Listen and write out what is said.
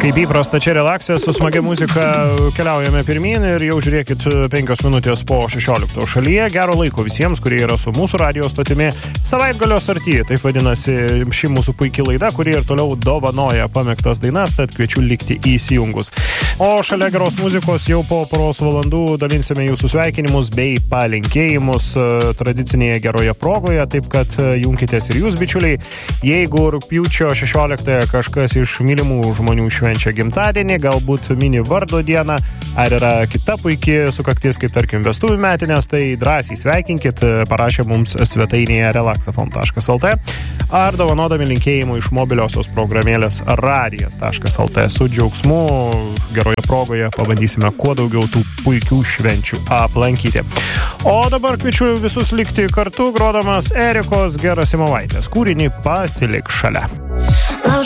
Kaip įprasta, čia relaksė, su smagia muzika keliaujame pirmyn ir jau žiūrėkit 5 minutės po 16 šalyje. Gero laiko visiems, kurie yra su mūsų radio stotimi. Savaitgalio sarty, taip vadinasi ši mūsų puikia laida, kuri ir toliau dovanoja pamėgtas dainas, tad kviečiu likti įsijungus. O šalia geros muzikos jau po poros valandų dalinsime jūsų sveikinimus bei palinkėjimus tradicinėje geroje progoje, taip kad junkitės ir jūs, bičiuliai. Jeigu rugpjūčio 16 kažkas iš mylimų žmonių švenčia gimtadienį, galbūt mini vardo dieną, ar yra kita puikiai sukaktis, kaip tarkim vestuvių metinės, tai drąsiai sveikinkit, parašė mums svetainėje relaxafon.lt ar dovanodami linkėjimų iš mobiliosios programėlės radijas.lt. Su džiaugsmu geroje progoje pabandysime kuo daugiau tų puikių švenčių aplankyti. O dabar kviečiu visus likti kartu, grodamas Erikos Gerasimovaitės kūrinį Pasilik šalia.